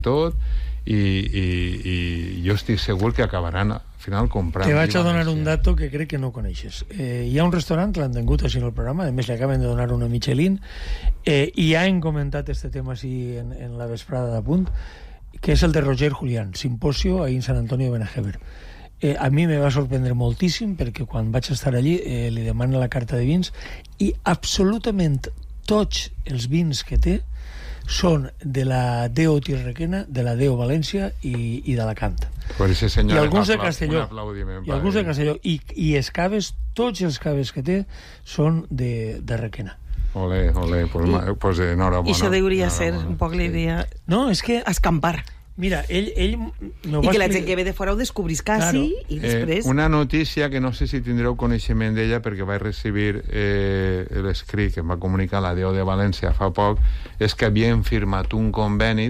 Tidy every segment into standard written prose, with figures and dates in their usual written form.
tot, i jo estic segur que acabaran al final comprant. Te vaig a donar un dato que crec que no coneixes. Hi ha un restaurant que l'han tingut així en el programa, a més li acaben de donar una Michelin, i ja hem comentat este tema així en la vesprada d'Apunt, que és el de Roger Julián, Simposio ahí en San Antonio de Benajever. A mi me va sorprendre moltíssim perquè quan vaig estar allí li demana la carta de vins i absolutament tots els vins que té són de la DO Tirrequena, de la DO València i d'Alacant. I alguns de Castelló. I alguns de Castelló. I els caves, tots els caves que té són de Requena. Olé, pues enhorabona. I això hauria ser un poc la idea. No, és que... Escampar. Mira, ell I que la gent que ve de fora ho descobrís quasi, i després... Una notícia que no sé si tindreu coneixement d'ella, perquè vaig recibir l'escrit que em va comunicar la DO de València fa poc, és que havien firmat un conveni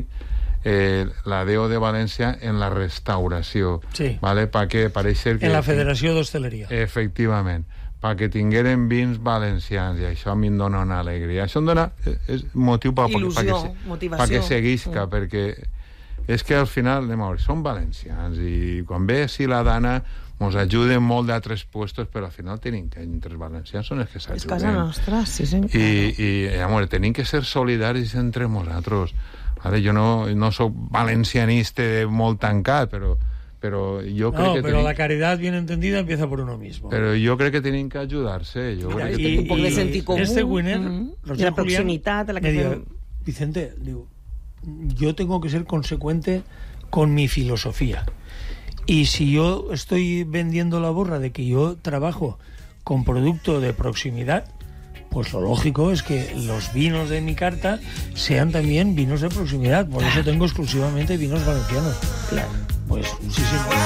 la DO de València en la restauració. Sí. ¿Vale? En la Federació d'Hostaleria. Efectivament. perquè tingueren vins valencians, i això a mi em dona una alegria. Això em dona motiu perquè seguisca, perquè és que al final, són valencians, i quan ve si la Dana ens ajuden molt d'altres puestos, però al final tenim que, entre els valencians són els que s'ajuden. És casa nostra, sí, senyor. I amor, tenim que ser solidaris entre nosaltres. Vale? Jo no soc valencianista molt tancat, però yo creo que la caridad bien entendida empieza por uno mismo. Pero yo creo que tienen que ayudarse. Yo creo que un poc de sentit comú. Este winner, y la proximitat a la que me digo, Vicente, yo tengo que ser consecuente con mi filosofía. Y si yo estoy vendiendo la borra de que yo trabajo con producto de proximidad, pues lo lógico es que los vinos de mi carta sean también vinos de proximidad. Por eso tengo exclusivamente vinos valencianos. Claro. Pues, sí.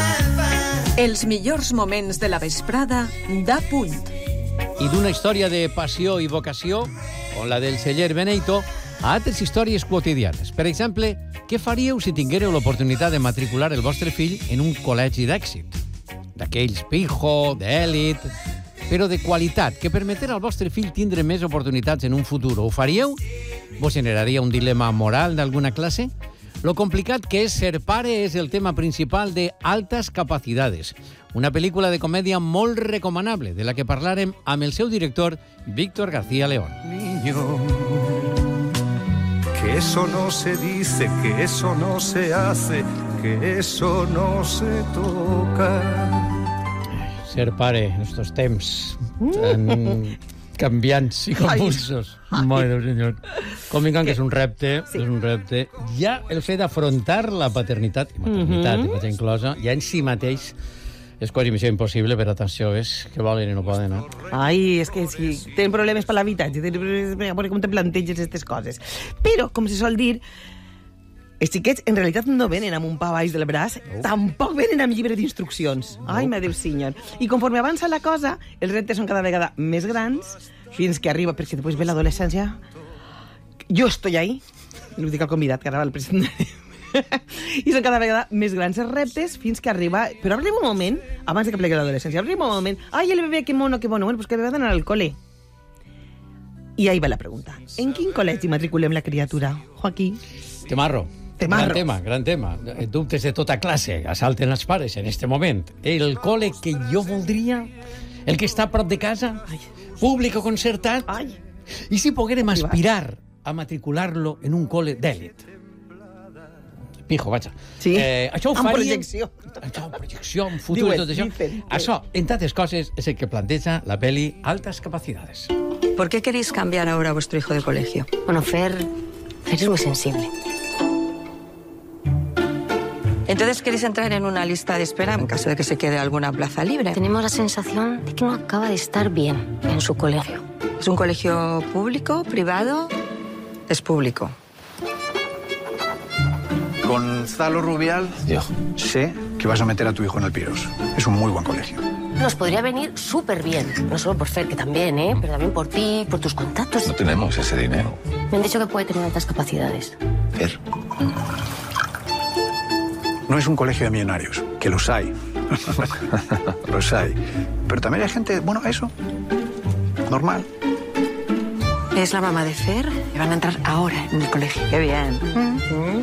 Els millors moments de la vesprada d'Apunt. I d'una història de passió i vocació, com la del celler Beneito, a altres històries quotidianes. Per exemple, què faríeu si tinguéreu l'oportunitat de matricular el vostre fill en un col·legi d'èxit? D'aquells pijo, d'èlit, però de qualitat, que permetrà al vostre fill tindre més oportunitats en un futur. Ho faríeu? Vos generaria un dilema moral d'alguna classe? Lo complicat que és ser pare és el tema principal de Altas Capacidades, una pel·lícula de comèdia molt recomanable, de la que parlarem amb el seu director, Víctor García León. Niño, que eso no se dice, que eso no se hace, que eso no se toca. Ser pare en estos temps tan canviants i convulsos. Mare Déu senyor. Convinguem que és un repte, sí. És un repte. Ja el fet d'afrontar la paternitat i maternitat, que inclosa, ja en si mateix és quasi missió impossible, però atenció, és que volen i no poden, no? Ai, és que si tenen problemes per l'habitatge, tenen problemes per veure com te planteges aquestes coses. Però, com se sol dir, els xiquets en realitat no venen amb un pa baix del braç, tampoc venen amb llibre d'instruccions. Ai, meu Déu senyor. I conforme avança la cosa, els reptes són cada vegada més grans, fins que arriba, perquè després ve l'adolescència. Jo estoy ahí, li dic al convidat, que ara va el president. I són cada vegada més grans els reptes, fins que arriba... Però arriba un moment, abans de que plegui l'adolescència, arriba un moment, ai, el bebé, que mono, que bueno, pues que va d'anar al col·le. I ahí va la pregunta. En quin col·legi matriculem la criatura, Joaquín? Temarro. Gran tema. Dubtes de tota classe assalten els pares en este moment. El col·le que jo voldria, el que està a prop de casa, públic o concertat, i si poguérem aspirar a matricular-lo en un col·le d'èlit. Pijo, vaja. Sí, això ho amb faríem... projecció. Amb projecció, amb futur i tot això. Això, en tantes coses, és el que planteja la peli Altas Capacidades. ¿Por qué queréis cambiar ahora a vuestro hijo de colegio? Bueno, Fer es muy sensible. Entonces, ¿queréis entrar en una lista de espera en caso de que se quede alguna plaza libre? Tenemos la sensación de que no acaba de estar bien en su colegio. ¿Es un colegio público, privado? Es público. Gonzalo Rubial, yo sé que vas a meter a tu hijo en el Piros. Es un muy buen colegio. Nos podría venir súper bien. No solo por Fer, que también, pero también por ti, por tus contactos. No tenemos ese dinero. Me han dicho que puede tener altas capacidades. Fer. No es un colegio de millonarios, que los hay. Los hay. Pero también hay gente, bueno, eso, normal. Es la mamá de Fer y van a entrar ahora en el colegio. Qué bien.